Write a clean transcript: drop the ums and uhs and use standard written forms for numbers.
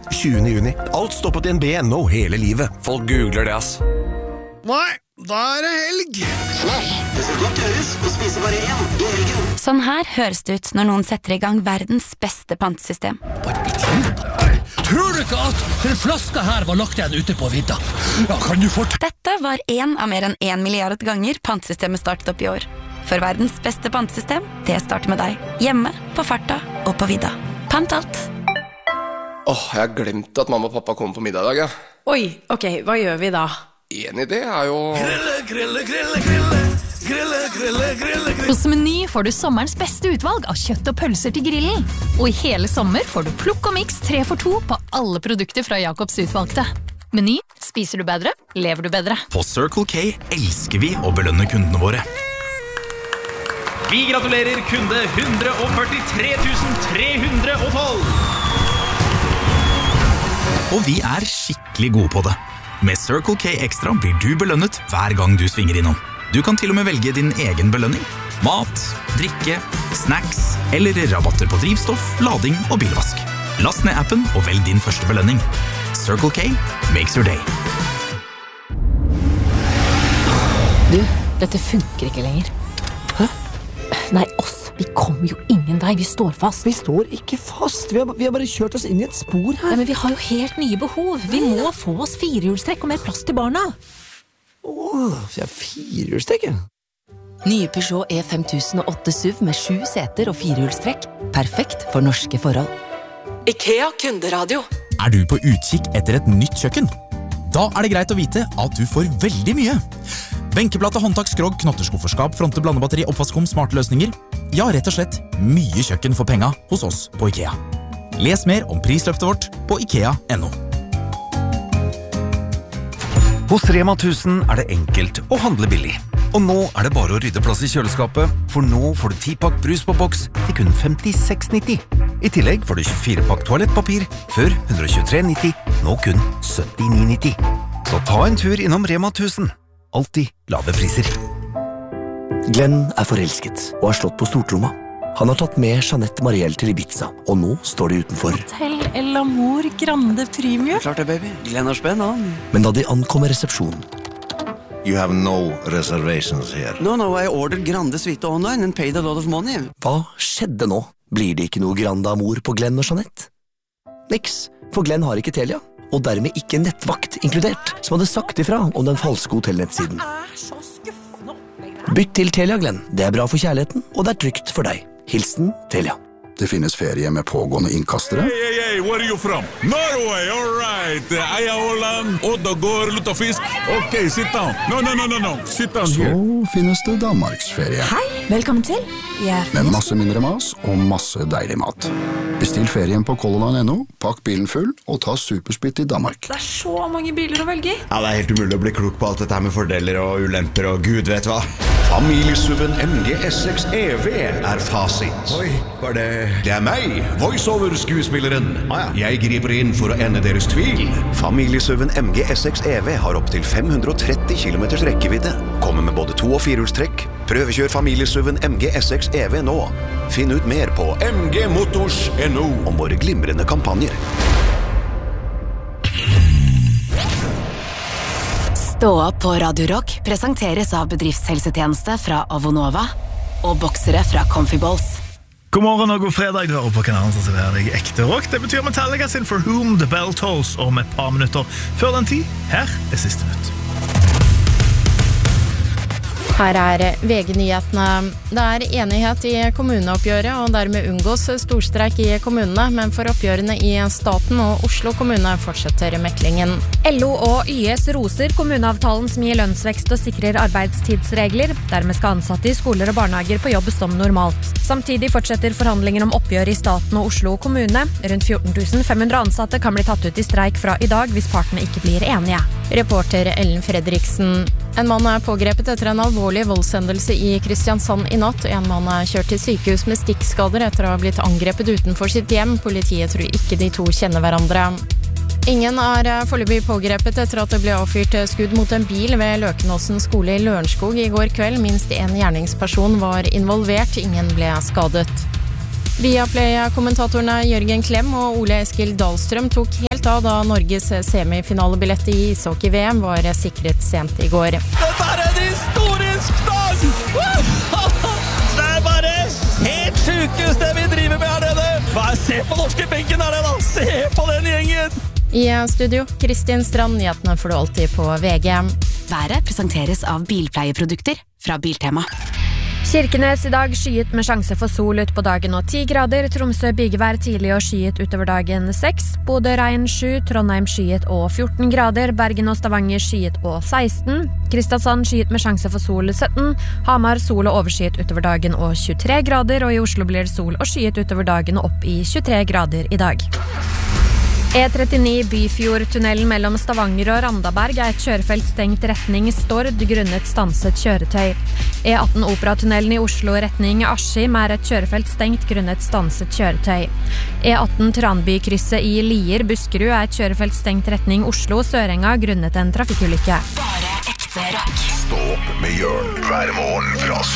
20. juni. Alt står på DNB.no hele livet. Folk googler det, ass. Nei, da det helg. Flash, det skal godt gjøres å spise bare én i helgen. Sånn her høres det ut når noen setter i gang verdens beste pantesystem. Tror du ikke at den flaska her var lagt igjen ute på vidda? Ja, kan du Dette var en av mer enn 1 milliard ganger pantesystemet startet opp i år. For verdens beste pantesystem, det starter med deg. Hjemme, på farta og på vidda. Pant alt. Jeg har glemt at mamma og pappa kommer på middag i dag, ja. Oi, ok, hva gjør vi da? En idé er jo... Hos Meny får du sommerens beste utvalg av kjøtt og pølser til grillen. Og i hele sommer får du plukk og mix 3 for 2 på alle produkter fra Jacobs utvalgte. Meny, spiser du bedre, lever du bedre. På Circle K elsker vi å belønne kundene våre. Vi gratulerer kunde 143 312. Og vi er skikkelig gode på det. Med Circle K Extra blir du belønnet hver gang du svinger innom. Du kan til og med velge din egen belønning. Mat, drikke, snacks eller rabatter på drivstoff, lading og bilvask. Last ned appen og velg din første belønning. Circle K makes your day. Du, dette funker ikke lenger. Hæ? Nei, oss. Vi kommer jo ingen vei. Vi står fast. Vi står ikke fast. Vi har bare kjørt oss inn i et spor her. Ja, men vi har jo helt nye behov. Vi må få oss 4-hjulstrekk og mer plass til barna. Så jeg har 4-hjulstrekk, ja. Nye Peugeot E5008 SUV med 7 seter og 4-hjulstrekk. Perfekt for norske forhold. IKEA kunderadio. Er du på utkikk etter et nytt kjøkken? Da er det greit å vite at du får veldig mye. Benkeplate, håndtak, skrog, knotterskufferskap, fronte, blandebatteri, oppvaskom, smarte løsninger. Ja, rett og slett mye kjøkken for penga hos oss på IKEA. Les mer om prisløftet vårt på IKEA.no. Hos Rema 1000 er det enkelt å handle billig. Og nå er det bare å rydde plass i kjøleskapet, for nå får du 10-pakk brus på boks til kun 56,90. I tillegg får du 24-pakk toalettpapir, før 123,90, nå kun 79,90. Så ta en tur innom Rema 1000. Alltid lave priser. Glenn er forelsket og har slått på stortromma. Han har tatt med Jeanette Mariel til Ibiza, og nå står de utenfor. Hotel El Amor Grande Premium. Klart det, baby. Glenn har spenn, han. Men da de ankommer resepsjonen... You have no reservations here. No, I ordered Grande Suite online and paid a lot of money. Hva skjedde nå? Blir det ikke noe Grande Amor på Glenn og Jeanette? Niks, for Glenn har ikke Telia, og dermed ikke nettvakt inkludert, som hadde sagt ifra om den falske hotellnettsiden. Bytt til Telia, Glenn. Det er bra for kjærligheten, og det er trygt for deg. Hilsen Telia. Det finnes ferie med pågående innkastere. Hey, where are you from? Norway, all right. Eia Åland, Oddogård, Lutefisk. Ok, sit down. No. Sit down here. Så finnes det Danmarksferie. Hei, velkommen til. Med masse mindre mas og masse deilig mat. Bestill ferien på Colorland.no, pakk bilen full og ta superspitt i Danmark. Det er så mange biler å velge i. Ja, det er helt umulig å bli klok på alt dette her med fordeler og ulemper og gud vet hva. Familiesuven MG S6 EV er fasit. Oi, var det... Det er meg, voiceover-skuespilleren. Jeg griper inn for å ende deres tvil. Familiesuven MG S6 EV har opp til 530 km rekkevidde. Kommer med både 2- og 4-hjulstrekk. Prøvekjør familiesuven MG S6 EV nå. Finn ut mer på mgmotors.no om våre glimrende kampanjer. Stå opp på Radio Rock presenteres av bedriftshelsetjeneste fra Avonova og boksere fra Comfy Balls. God morgen og god fredag, du hører på kanalen som serverer deg ekte rock. Det betyr Metallica sin For Whom the Bell Tolls om et par minutter før den tid. Her er siste nytt. Her er VG-nyhetene. Det er enighet i kommuneoppgjøret, og dermed unngås storstreik i kommunene, men for oppgjørene i staten og Oslo kommune fortsetter meklingen. LO og YS roser kommuneavtalen som gir lønnsvekst og sikrer arbeidstidsregler. Dermed skal ansatte i skoler og barnehager på jobb som normalt. Samtidig fortsetter forhandlinger om oppgjør i staten og Oslo kommune. Rundt 14 500 ansatte kan bli tatt ut i streik fra i dag hvis partene ikke blir enige. Reporter Ellen Fredriksen. En mann er pågrepet etter en alvorlig voldshendelse i Kristiansand i natt. En mann er kjørt til sykehus med stikkskader etter å ha blitt angrepet utenfor sitt hjem. Politiet tror ikke de to kjenner hverandre. Ingen er foreløpig pågrepet etter at det ble avfyrt skudd mot en bil ved Løkenåsen skole i Lørenskog i går kveld. Minst en gjerningsperson var involvert. Ingen ble skadet. Viaplay-kommentatorene Jørgen Klem og Ole Eskil Dahlstrøm tok helt av da Norges semifinalebillett i ishockey-VM var sikret sent i går. Dette en historisk dag! Det bare helt sykest det vi driver med her nede! Se på norske benken her nede! Se på den gjengen! I studio, Kristin Strand, nyhetene får du alltid på VG. Været presenteres av bilpleieprodukter fra Biltema. Kirkenes i dag skyet med sjanse for sol ut på dagen og 10 grader. Tromsø bygevær tidlig og skyet utover dagen 6. Bodø regn 7. Trondheim skyet og 14 grader. Bergen og Stavanger skyet og 16. Kristiansand skyet med sjanse for sol 17. Hamar sol og overskyet utover dagen og 23 grader. Og i Oslo blir det sol og skyet utover dagen og opp i 23 grader i dag. E39 Byfjordtunnelen mellom Stavanger og Randaberg et kjørefelt stengt retning Stord grunnet stanset kjøretøy. E18 Operatunnelen i Oslo retning Askim et kjørefelt stengt grunnet stanset kjøretøy. E18 Tranbykrysset i Lier, Buskerud et kjørefelt stengt retning Oslo Sørenga grunnet en trafikkulykke. Stå opp med Jørn hver morgen fra 7